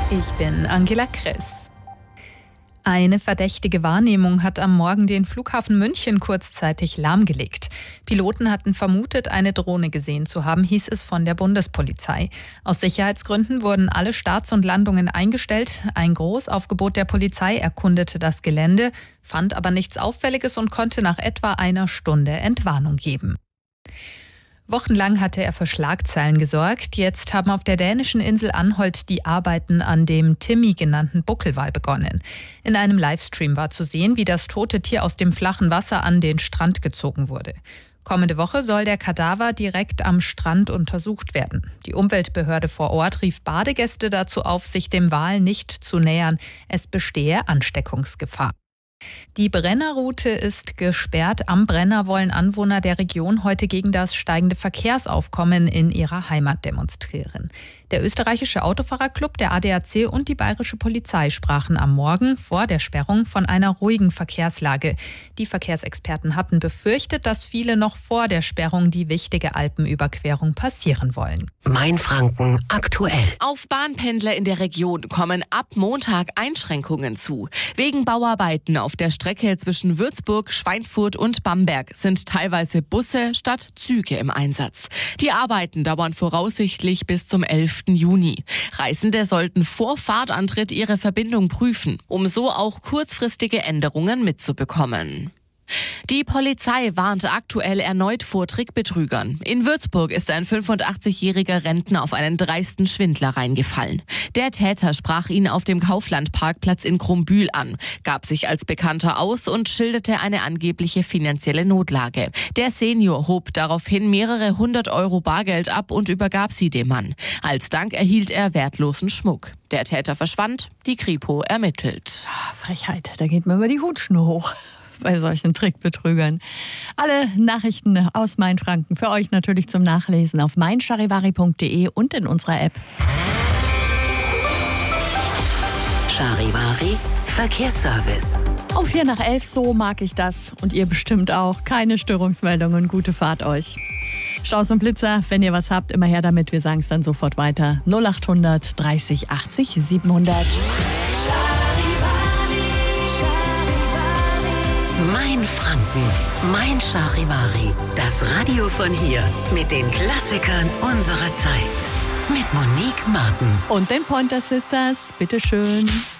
Ich bin Angela Kress. Eine verdächtige Wahrnehmung hat am Morgen den Flughafen München kurzzeitig lahmgelegt. Piloten hatten vermutet, eine Drohne gesehen zu haben, hieß es von der Bundespolizei. Aus Sicherheitsgründen wurden alle Starts und Landungen eingestellt. Ein Großaufgebot der Polizei erkundete das Gelände, fand aber nichts Auffälliges und konnte nach etwa einer Stunde Entwarnung geben. Wochenlang hatte er für Schlagzeilen gesorgt. Jetzt haben auf der dänischen Insel Anholt die Arbeiten an dem Timmy genannten Buckelwal begonnen. In einem Livestream war zu sehen, wie das tote Tier aus dem flachen Wasser an den Strand gezogen wurde. Kommende Woche soll der Kadaver direkt am Strand untersucht werden. Die Umweltbehörde vor Ort rief Badegäste dazu auf, sich dem Wal nicht zu nähern. Es bestehe Ansteckungsgefahr. Die Brennerroute ist gesperrt. Am Brenner wollen Anwohner der Region heute gegen das steigende Verkehrsaufkommen in ihrer Heimat demonstrieren. Der österreichische Autofahrerclub, der ADAC und die bayerische Polizei sprachen am Morgen vor der Sperrung von einer ruhigen Verkehrslage. Die Verkehrsexperten hatten befürchtet, dass viele noch vor der Sperrung die wichtige Alpenüberquerung passieren wollen. Mainfranken aktuell. Auf Bahnpendler in der Region kommen ab Montag Einschränkungen zu. Wegen Bauarbeiten auf der Strecke zwischen Würzburg, Schweinfurt und Bamberg sind teilweise Busse statt Züge im Einsatz. Die Arbeiten dauern voraussichtlich bis zum 11. Juni. Reisende sollten vor Fahrtantritt ihre Verbindung prüfen, um so auch kurzfristige Änderungen mitzubekommen. Die Polizei warnt aktuell erneut vor Trickbetrügern. In Würzburg ist ein 85-jähriger Rentner auf einen dreisten Schwindler reingefallen. Der Täter sprach ihn auf dem Kauflandparkplatz in Krumbühl an, gab sich als Bekannter aus und schilderte eine angebliche finanzielle Notlage. Der Senior hob daraufhin mehrere 100 Euro Bargeld ab und übergab sie dem Mann. Als Dank erhielt er wertlosen Schmuck. Der Täter verschwand, die Kripo ermittelt. Frechheit, da geht mir immer die Hutschnur hoch bei solchen Trickbetrügern. Alle Nachrichten aus Mainfranken für euch natürlich zum Nachlesen auf meincharivari.de und in unserer App. Charivari Verkehrsservice. Auf 4:11, so mag ich das und ihr bestimmt auch. Keine Störungsmeldungen, gute Fahrt euch. Staus und Blitzer, wenn ihr was habt, immer her damit. Wir sagen es dann sofort weiter. 0800 30 80 700. Mainfranken, Mein Charivari. Das Radio von hier mit den Klassikern unserer Zeit. Mit Monique Martin. Und den Pointer Sisters, bitteschön.